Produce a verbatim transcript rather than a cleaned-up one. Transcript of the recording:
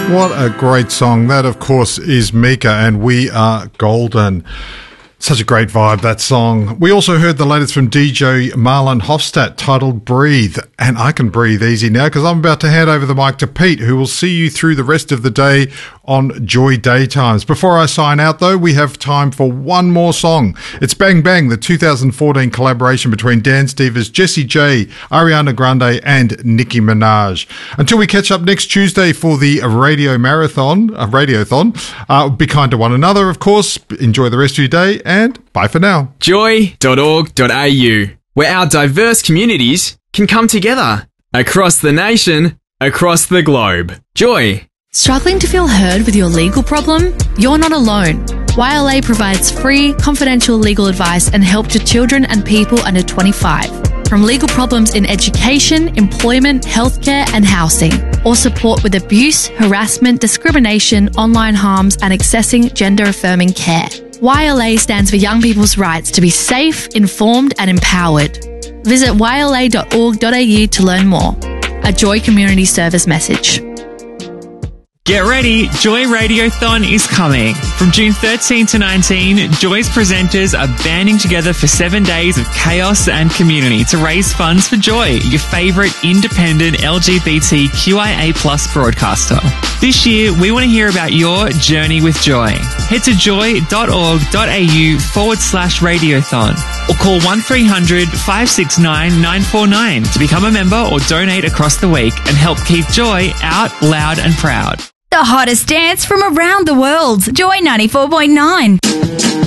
What a great song. That, of course, is Mika and We Are Golden. Such a great vibe, that song. We also heard the latest from D J Marlon Hofstadt titled Breathe. And I can breathe easy now because I'm about to hand over the mic to Pete, who will see you through the rest of the day on Joy Daytimes. Before I sign out, though, we have time for one more song. It's Bang Bang, the two thousand fourteen collaboration between Dance Divas, Jessie J, Ariana Grande and Nicki Minaj. Until we catch up next Tuesday for the Radio Marathon, uh, Radiothon, uh, be kind to one another, of course. Enjoy the rest of your day. And bye for now. joy dot org dot a u, where our diverse communities can come together across the nation, across the globe. Joy. Struggling to feel heard with your legal problem? You're not alone. Y L A provides free, confidential legal advice and help to children and people under twenty-five. From legal problems in education, employment, healthcare and housing, or support with abuse, harassment, discrimination, online harms and accessing gender-affirming care. Y L A stands for young people's rights to be safe, informed and empowered. Visit y l a dot org dot a u to learn more. A Joy Community Service message. Get ready, Joy Radiothon is coming. From June thirteenth to nineteenth, Joy's presenters are banding together for seven days of chaos and community to raise funds for Joy, your favourite independent L G B T Q I A plus broadcaster. This year, we want to hear about your journey with Joy. Head to joy dot org dot a u forward slash radiothon or call one three hundred five six nine nine four nine to become a member or donate across the week and help keep Joy out loud and proud. The hottest dance from around the world. Joy ninety-four point nine.